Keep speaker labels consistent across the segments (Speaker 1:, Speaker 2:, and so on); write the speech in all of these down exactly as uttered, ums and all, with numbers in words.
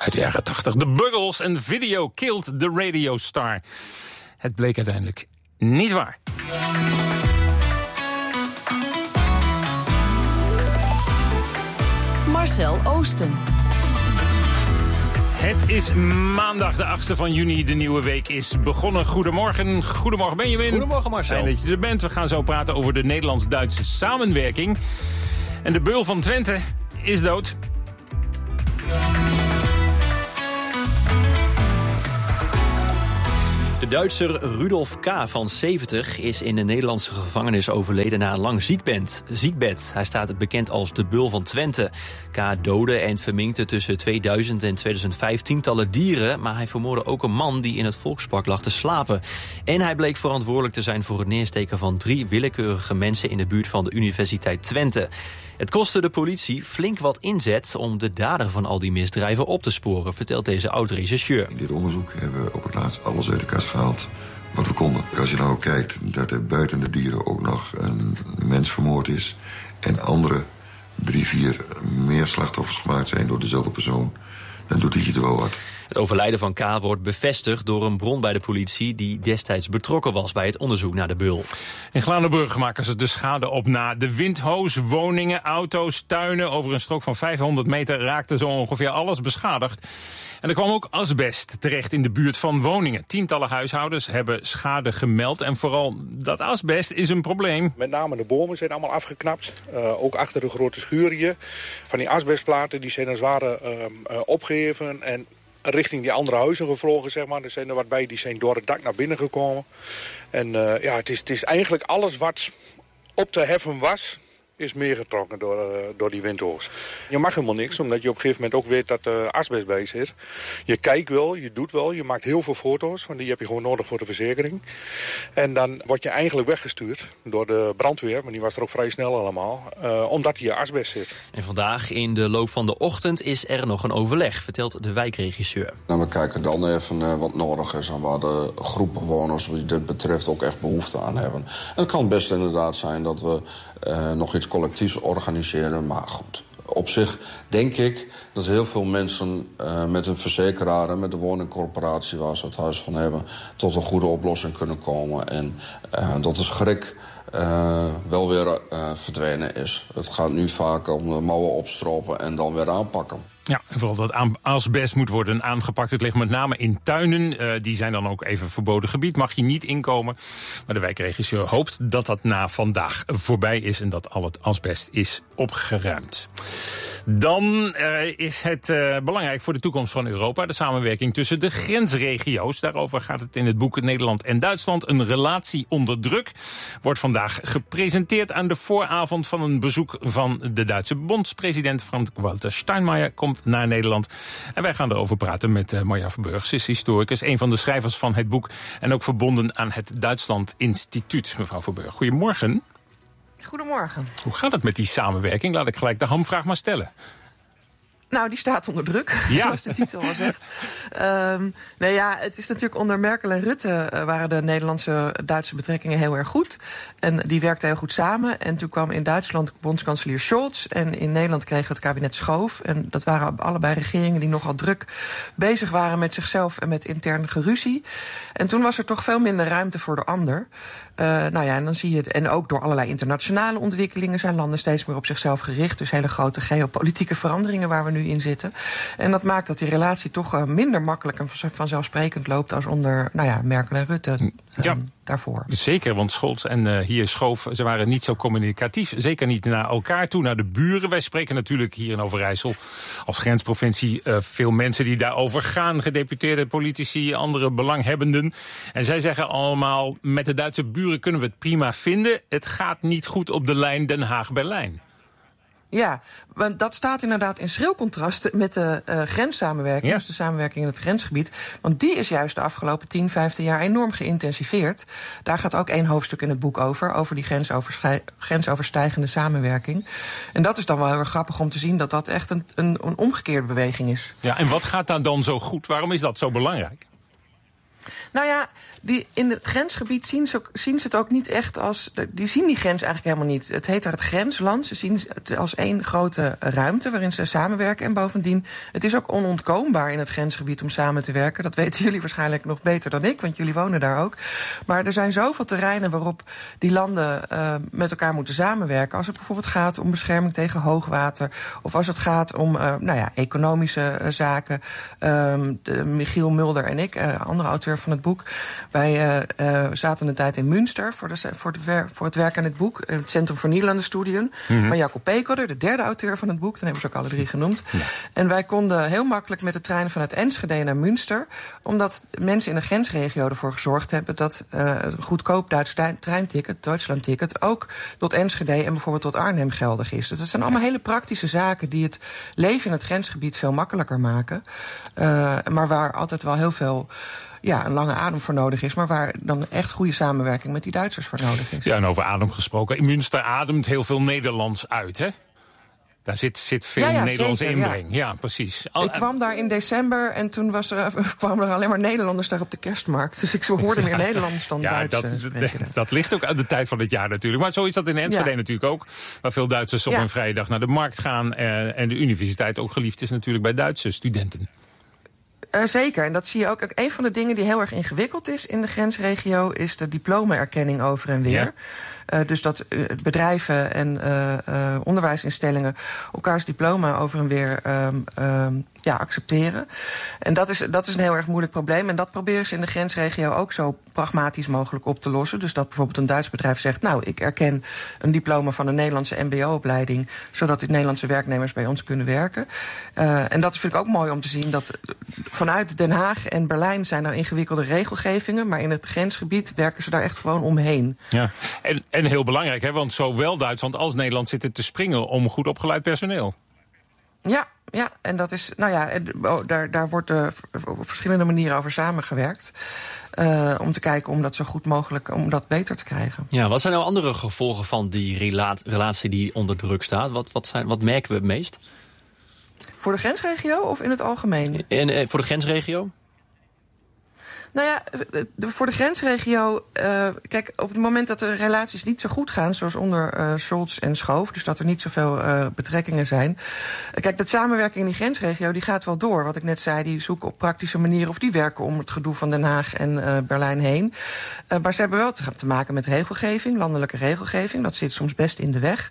Speaker 1: uit de jaren tachtig. De Buggles en Video Killed the Radio Star. Het bleek uiteindelijk niet waar.
Speaker 2: Marcel Oosten.
Speaker 1: Het is maandag de achtste van juni. De nieuwe week is begonnen. Goedemorgen. Goedemorgen Benjamin.
Speaker 3: Goedemorgen Marcel.
Speaker 1: Fijn dat je er bent. We gaan zo praten over de Nederlands-Duitse samenwerking. En de beul van Twente is dood.
Speaker 3: De Duitser Rudolf K. van zeventig is in de Nederlandse gevangenis overleden na een lang ziekbed. ziekbed. Hij staat bekend als de Beul van Twente. K. doodde en verminkte tussen tweeduizend en tweeduizend vijf tientallen dieren, maar hij vermoordde ook een man die in het Volkspark lag te slapen. En hij bleek verantwoordelijk te zijn voor het neersteken van drie willekeurige mensen in de buurt van de Universiteit Twente. Het kostte de politie flink wat inzet om de dader van al die misdrijven op te sporen, vertelt deze oud-rechercheur.
Speaker 4: In dit onderzoek hebben we op het laatst alles uit de kast gehaald wat we konden. Als je nou kijkt dat er buiten de dieren ook nog een mens vermoord is en andere drie, vier meer slachtoffers gemaakt zijn door dezelfde persoon, dan doet het je er wel wat.
Speaker 3: Het overlijden van K. wordt bevestigd door een bron bij de politie die destijds betrokken was bij het onderzoek naar de beul.
Speaker 1: In Glanenbrug maken ze de schade op na. De windhoos, woningen, auto's, tuinen. Over een strook van vijfhonderd meter raakte zo ongeveer alles beschadigd. En er kwam ook asbest terecht in de buurt van woningen. Tientallen huishoudens hebben schade gemeld. En vooral dat asbest is een probleem.
Speaker 5: Met name de bomen zijn allemaal afgeknapt. Uh, ook achter de grote schuur hier. Van die asbestplaten die zijn als het ware uh, uh, opgeheven en richting die andere huizen gevlogen, zeg maar. Er zijn er wat bij, die zijn door het dak naar binnen gekomen. En uh, ja, het is, het is eigenlijk alles wat op te heffen was, is meegetrokken door, uh, door die windhoos. Je mag helemaal niks, omdat je op een gegeven moment ook weet dat er uh, asbest bij zit. Je kijkt wel, je doet wel, je maakt heel veel foto's, want die heb je gewoon nodig voor de verzekering. En dan word je eigenlijk weggestuurd door de brandweer, maar die was er ook vrij snel allemaal, uh, omdat hier asbest zit.
Speaker 3: En vandaag in de loop van de ochtend is er nog een overleg, vertelt de wijkregisseur.
Speaker 6: Nou, we kijken dan even uh, wat nodig is en waar de groep bewoners die dit betreft ook echt behoefte aan hebben. En het kan best inderdaad zijn dat we uh, nog iets collectiefs organiseren, maar goed. Op zich denk ik dat heel veel mensen uh, met een verzekeraar en met de woningcorporatie waar ze het huis van hebben, tot een goede oplossing kunnen komen. En uh, dat de schrik uh, wel weer uh, verdwenen is. Het gaat nu vaak om de mouwen opstropen en dan weer aanpakken.
Speaker 1: Ja, en vooral dat asbest moet worden aangepakt. Het ligt met name in tuinen. Uh, die zijn dan ook even verboden gebied. Mag je niet inkomen. Maar de wijkregisseur hoopt dat dat na vandaag voorbij is en dat al het asbest is opgeruimd. Dan uh, is het uh, belangrijk voor de toekomst van Europa, de samenwerking tussen de grensregio's. Daarover gaat het in het boek Nederland en Duitsland. Een relatie onder druk wordt vandaag gepresenteerd aan de vooravond van een bezoek van de Duitse bondspresident Frank-Walter Steinmeier komt naar Nederland. En wij gaan erover praten met uh, Marja Verburg. Ze is historicus, een van de schrijvers van het boek en ook verbonden aan het Duitsland Instituut. Mevrouw Verburg, goedemorgen.
Speaker 7: Goedemorgen.
Speaker 1: Hoe gaat het met die samenwerking? Laat ik gelijk de hamvraag maar stellen.
Speaker 7: Nou, die staat onder druk,
Speaker 1: ja. zoals
Speaker 7: de titel al zegt. Um, nou ja, het is natuurlijk onder Merkel en Rutte uh, waren de Nederlandse-Duitse betrekkingen heel erg goed. En die werkten heel goed samen. En toen kwam in Duitsland bondskanselier Scholz. En in Nederland kreeg het kabinet Schoof. En dat waren allebei regeringen die nogal druk bezig waren met zichzelf en met interne geruzie. En toen was er toch veel minder ruimte voor de ander. Uh, nou ja, en dan zie je, en ook door allerlei internationale ontwikkelingen zijn landen steeds meer op zichzelf gericht. Dus hele grote geopolitieke veranderingen waar we nu in zitten. En dat maakt dat die relatie toch uh, minder makkelijk en vanzelfsprekend loopt als onder, nou ja, Merkel en Rutte um, ja. daarvoor.
Speaker 1: Zeker, want Scholz en uh, hier Schoof, ze waren niet zo communicatief. Zeker niet naar elkaar toe, naar de buren. Wij spreken natuurlijk hier in Overijssel als grensprovincie uh, veel mensen die daarover gaan. Gedeputeerde politici, andere belanghebbenden. En zij zeggen allemaal, met de Duitse buren kunnen we het prima vinden. Het gaat niet goed op de lijn Den Haag-Berlijn.
Speaker 7: Ja, want dat staat inderdaad in schril contrast met de uh, grenssamenwerking. Ja. Dus de samenwerking in het grensgebied. Want die is juist de afgelopen tien, vijftien jaar enorm geïntensiveerd. Daar gaat ook één hoofdstuk in het boek over. Over die grensoverstijgende samenwerking. En dat is dan wel heel erg grappig om te zien dat dat echt een, een, een omgekeerde beweging is.
Speaker 1: Ja, en wat gaat daar dan zo goed? Waarom is dat zo belangrijk?
Speaker 7: Nou ja, die, in het grensgebied zien ze, ook, zien ze het ook niet echt als... Die zien die grens eigenlijk helemaal niet. Het heet daar het grensland. Ze zien het als één grote ruimte waarin ze samenwerken. En bovendien, het is ook onontkoombaar in het grensgebied om samen te werken. Dat weten jullie waarschijnlijk nog beter dan ik, want jullie wonen daar ook. Maar er zijn zoveel terreinen waarop die landen uh, met elkaar moeten samenwerken. Als het bijvoorbeeld gaat om bescherming tegen hoogwater. Of als het gaat om uh, nou ja, economische uh, zaken. Um, de, Michiel Mulder en ik, uh, andere auteur van het boek. Wij uh, uh, zaten een tijd in Münster voor, de, voor, de wer, voor het werk aan het boek. Het Centrum voor Nederlandenstudien. Mm-hmm. Van Jacob Pekelder, de derde auteur van het boek. Dan hebben ze ook alle drie genoemd. Ja. En wij konden heel makkelijk met de trein vanuit Enschede naar Münster. Omdat mensen in de grensregio ervoor gezorgd hebben dat uh, een goedkoop Duits treinticket, Duitslandticket, ook tot Enschede en bijvoorbeeld tot Arnhem geldig is. Dus dat zijn allemaal hele praktische zaken die het leven in het grensgebied veel makkelijker maken. Uh, maar waar altijd wel heel veel... ja, een lange adem voor nodig is, maar waar dan echt goede samenwerking met die Duitsers voor nodig is.
Speaker 1: Ja, en over adem gesproken. In Münster ademt heel veel Nederlands uit, hè? Daar zit, zit veel ja, ja, Nederlandse zeker, inbreng. Ja. ja, precies. Al,
Speaker 7: ik kwam daar in december en toen was er, kwamen er alleen maar Nederlanders daar op de kerstmarkt. Dus ik hoorde meer Nederlands dan
Speaker 1: ja,
Speaker 7: Duits.
Speaker 1: Dat, dat, dat ligt ook aan de tijd van het jaar natuurlijk. Maar zo is dat in Enschede ja. natuurlijk ook. Waar veel Duitsers op ja. een vrije dag naar de markt gaan. Eh, en de universiteit ook geliefd is natuurlijk bij Duitse studenten.
Speaker 7: Uh, zeker, en dat zie je ook. Een van de dingen die heel erg ingewikkeld is in de grensregio is de diploma-erkenning over en weer. Ja. Uh, dus dat uh, bedrijven en uh, uh, onderwijsinstellingen elkaars diploma over en weer um, um, ja, accepteren. En dat is, dat is een heel erg moeilijk probleem. En dat proberen ze in de grensregio ook zo pragmatisch mogelijk op te lossen. Dus dat bijvoorbeeld een Duits bedrijf zegt, nou, ik erken een diploma van een Nederlandse mbo-opleiding, zodat die Nederlandse werknemers bij ons kunnen werken. Uh, en dat vind ik ook mooi om te zien dat vanuit Den Haag en Berlijn zijn er ingewikkelde regelgevingen, maar in het grensgebied werken ze daar echt gewoon omheen.
Speaker 1: Ja, en, en heel belangrijk, hè, want zowel Duitsland als Nederland zitten te springen om goed opgeleid personeel.
Speaker 7: Ja, ja, en dat is, nou ja, oh, daar, daar wordt uh, op verschillende manieren over samengewerkt. Uh, om te kijken om dat zo goed mogelijk, om dat beter te krijgen.
Speaker 3: Ja, wat zijn nou andere gevolgen van die rela- relatie die onder druk staat? Wat, wat, zijn, wat merken we het meest?
Speaker 7: Voor de grensregio of in het algemeen?
Speaker 3: En, en voor de grensregio?
Speaker 7: Nou ja, voor de grensregio, uh, kijk, op het moment dat de relaties niet zo goed gaan, zoals onder uh, Scholz en Schoof, dus dat er niet zoveel uh, betrekkingen zijn. Uh, kijk, dat samenwerking in die grensregio, die gaat wel door. Wat ik net zei, die zoeken op praktische manieren of die werken om het gedoe van Den Haag en uh, Berlijn heen. Uh, maar ze hebben wel te, te maken met regelgeving, landelijke regelgeving. Dat zit soms best in de weg.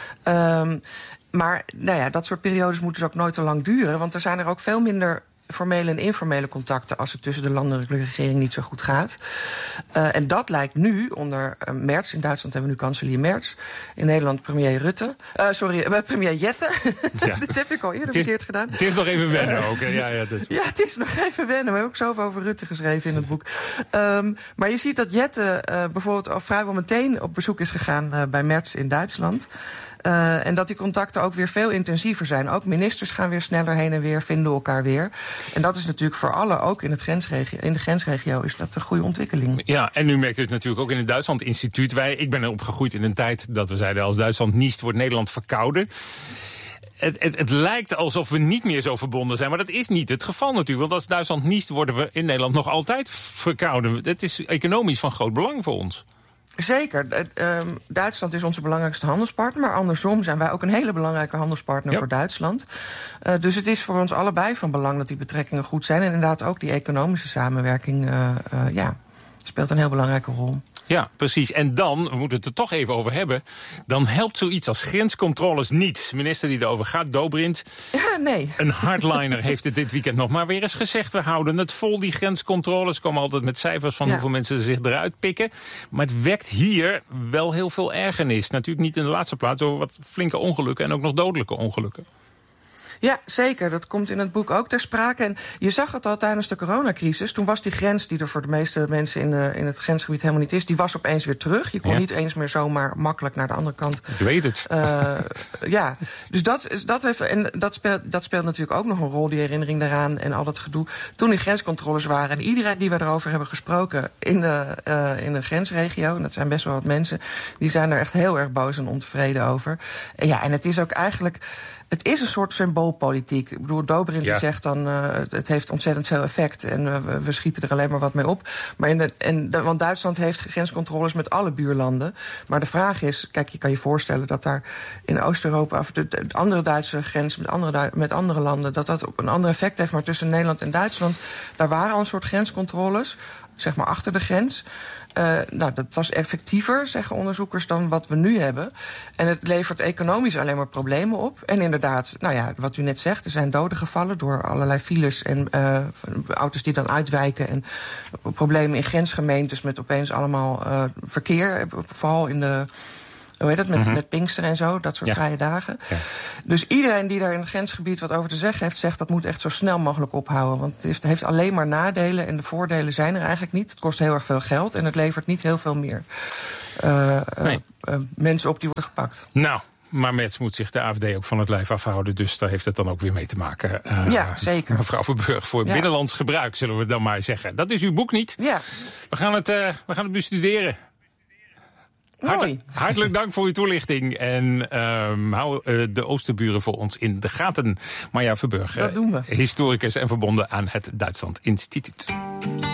Speaker 7: Um, maar nou ja, dat soort periodes moeten dus ook nooit te lang duren, want er zijn er ook veel minder formele en informele contacten als het tussen de landelijke regering niet zo goed gaat. Uh, en dat lijkt nu onder uh, Merz. In Duitsland hebben we nu kanselier Merz. In Nederland premier Rutte. Uh, sorry, uh, premier Jette. Ja. Dat heb ik al eerder verkeerd gedaan.
Speaker 1: Het is nog even wennen ook. Hè? Ja, ja, dat...
Speaker 7: ja, het is nog even wennen. We hebben ook zoveel over Rutte geschreven in het boek. Um, maar je ziet dat Jette uh, bijvoorbeeld al vrijwel meteen op bezoek is gegaan uh, bij Merz in Duitsland. Uh, en dat die contacten ook weer veel intensiever zijn. Ook ministers gaan weer sneller heen en weer, vinden elkaar weer. En dat is natuurlijk voor allen, ook in, het grensregio, in de grensregio, is dat een goede ontwikkeling.
Speaker 1: Ja, en nu merkt u het natuurlijk ook in het Duitsland Instituut. Wij, ik ben er opgegroeid in een tijd dat we zeiden, als Duitsland niest, wordt Nederland verkouden. Het, het, het lijkt alsof we niet meer zo verbonden zijn, maar dat is niet het geval natuurlijk. Want als Duitsland niest, worden we in Nederland nog altijd verkouden. Het is economisch van groot belang voor ons.
Speaker 7: Zeker. Uh, Duitsland is onze belangrijkste handelspartner, maar andersom zijn wij ook een hele belangrijke handelspartner ja. voor Duitsland. Uh, dus het is voor ons allebei van belang dat die betrekkingen goed zijn. En inderdaad ook die economische samenwerking uh, uh, ja, speelt een heel belangrijke rol.
Speaker 1: Ja, precies. En dan, we moeten het er toch even over hebben, dan helpt zoiets als grenscontroles niet. De minister die erover gaat, Dobrindt,
Speaker 7: ja, nee.
Speaker 1: een hardliner, heeft het dit weekend nog maar weer eens gezegd. We houden het vol, die grenscontroles. Komen altijd met cijfers van ja. hoeveel mensen zich eruit pikken. Maar het wekt hier wel heel veel ergernis. Natuurlijk niet in de laatste plaats over wat flinke ongelukken en ook nog dodelijke ongelukken.
Speaker 7: Ja, zeker. Dat komt in het boek ook ter sprake. En je zag het al tijdens de coronacrisis. Toen was die grens, die er voor de meeste mensen in, uh, in het grensgebied helemaal niet is, die was opeens weer terug. Je kon ja. niet eens meer zomaar makkelijk naar de andere kant.
Speaker 1: Ik weet het.
Speaker 7: Uh, ja, dus dat, dat, heeft, en dat, speelt, dat speelt natuurlijk ook nog een rol, die herinnering daaraan en al dat gedoe. Toen die grenscontroles waren en iedereen die we erover hebben gesproken in de, uh, in de grensregio, en dat zijn best wel wat mensen, die zijn er echt heel erg boos en ontevreden over. En ja, en het is ook eigenlijk Het is een soort symboolpolitiek. Ik bedoel, Dobrindt ja. die zegt dan, uh, het heeft ontzettend veel effect en uh, we schieten er alleen maar wat mee op. Maar in de, en de, want Duitsland heeft grenscontroles met alle buurlanden. Maar de vraag is, kijk, je kan je voorstellen dat daar in Oost-Europa, of de, de andere Duitse grens met andere, met andere landen, dat dat ook een ander effect heeft. Maar tussen Nederland en Duitsland, daar waren al een soort grenscontroles, zeg maar achter de grens. Uh, nou, dat was effectiever, zeggen onderzoekers, dan wat we nu hebben. En het levert economisch alleen maar problemen op. En inderdaad, nou ja, wat u net zegt, er zijn doden gevallen door allerlei files en uh, auto's die dan uitwijken en problemen in grensgemeentes met opeens allemaal uh, verkeer, vooral in de, hoe heet dat, met, mm-hmm. met Pinksteren en zo, dat soort ja. vrije dagen. Ja. Dus iedereen die daar in het grensgebied wat over te zeggen heeft, zegt dat moet echt zo snel mogelijk ophouden. Want het heeft, heeft alleen maar nadelen en de voordelen zijn er eigenlijk niet. Het kost heel erg veel geld en het levert niet heel veel meer uh, nee. uh, uh, mensen op die worden gepakt.
Speaker 1: Nou. Maar Metz moet zich de A F D ook van het lijf afhouden. Dus daar heeft het dan ook weer mee te maken. Uh,
Speaker 7: ja, zeker.
Speaker 1: Mevrouw Verburg, voor ja. binnenlands gebruik, zullen we dan maar zeggen. Dat is uw boek niet.
Speaker 7: Ja.
Speaker 1: We gaan het, uh, we gaan het bestuderen. Hartelijk, hartelijk dank voor uw toelichting. En um, hou uh, de Oosterburen voor ons in de gaten. Marja Verburg,
Speaker 7: dat doen we.
Speaker 1: Historicus en verbonden aan het Duitsland Instituut.